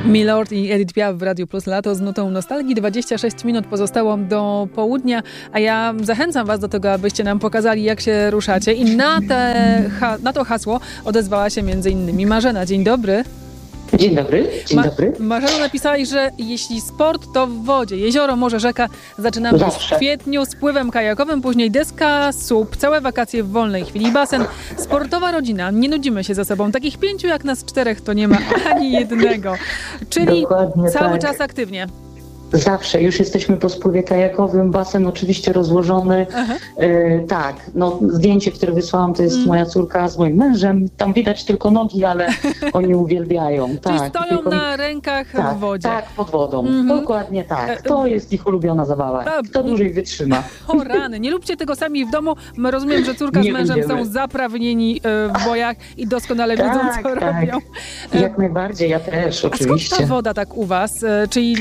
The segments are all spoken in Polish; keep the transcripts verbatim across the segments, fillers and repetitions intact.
Milord i Edith Piaf w Radiu Plus Lato z nutą nostalgii. dwadzieścia sześć minut pozostało do południa, a ja zachęcam was do tego, abyście nam pokazali, jak się ruszacie. I na, te, ha, na to hasło odezwała się między innymi Marzena. Dzień dobry. Dzień dobry, dzień Ma- dobry. Marzena napisała, że jeśli sport, to w wodzie. Jezioro, morze, rzeka. Zaczynamy Zawsze. w kwietniu z pływem kajakowym, później deska, słup, całe wakacje w wolnej chwili, basen. Sportowa rodzina, nie nudzimy się ze sobą. Takich pięciu jak nas czterech to nie ma ani jednego. Czyli Dokładnie cały tak. czas aktywnie. Zawsze, już jesteśmy po spływie kajakowym, basen oczywiście rozłożony. E, tak, no zdjęcie, które wysłałam, to jest Mm. moja córka z moim mężem. Tam widać tylko nogi, ale oni uwielbiają. Czyli Tak, stoją tylko... na rękach tak, w wodzie. tak, pod wodą. Mhm. Dokładnie tak. To jest ich ulubiona zabawa. A, Kto dłużej wytrzyma. O rany, nie róbcie tego sami w domu. My rozumiem, że córka z Nie mężem będziemy. są zaprawnieni e, w bojach i doskonale wiedzą, Tak, co tak. robią. E, Jak najbardziej, ja też A skąd oczywiście. ta woda tak u was? E, Czyli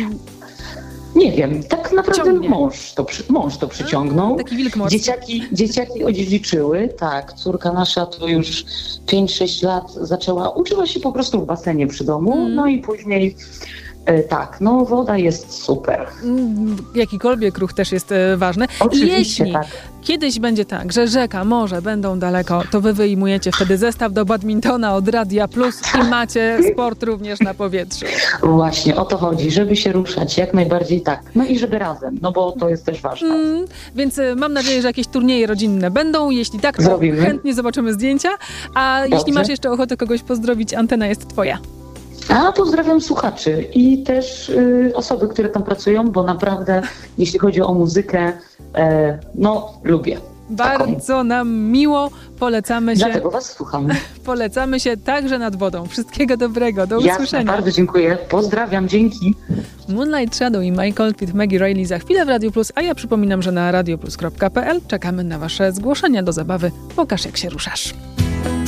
Nie wiem, tak naprawdę Ciągnie. mąż to, przy, mąż to przyciągnął. taki wilk morski. Dzieciaki, dzieciaki odziedziczyły, tak. Córka nasza to już pięć sześć lat zaczęła, uczyła się po prostu w basenie przy domu, Mm. no i później e, tak, no woda jest super. Mm, jakikolwiek ruch też jest e, ważny. I Oczywiście, jeśli tak. kiedyś będzie tak, że rzeka, morze będą daleko, to wy wyjmujecie wtedy zestaw do badmintona od Radia Plus i macie sport również na powietrzu. Właśnie o to chodzi, żeby się ruszać, jak najbardziej tak. No i żeby razem, no bo to jest też ważne. Mm, więc e, mam nadzieję, że jakieś turnieje rodzinne będą. Jeśli tak, to Zrobimy. chętnie zobaczymy zdjęcia. A jeśli Dobrze. masz jeszcze ochotę kogoś pozdrowić, antena jest twoja. A pozdrawiam słuchaczy i też y, osoby, które tam pracują, bo naprawdę, jeśli chodzi o muzykę, e, no lubię. Taką. Bardzo nam miło. Polecamy się, Dlatego was słucham. polecamy się także nad wodą. Wszystkiego dobrego. Do Jasne, usłyszenia. bardzo dziękuję. Pozdrawiam, dzięki. Moonlight Shadow i Michael Fit Maggie Reilly za chwilę w Radio Plus, a ja przypominam, że na radioplus kropka p l czekamy na wasze zgłoszenia do zabawy. Pokaż, jak się ruszasz.